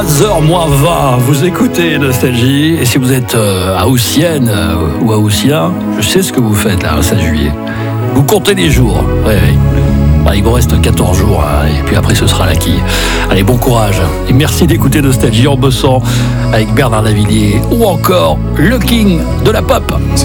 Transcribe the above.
13h-20, vous écoutez Nostalgie. Et si vous êtes haussienne ou haussien, je sais ce que vous faites là, le 16 juillet. Vous comptez les jours. Oui. Il vous reste 14 jours, hein, et puis après ce sera la quille. Allez, bon courage. Et merci d'écouter Nostalgie en bossant avec Bernard Lavilliers ou encore le King de la pop.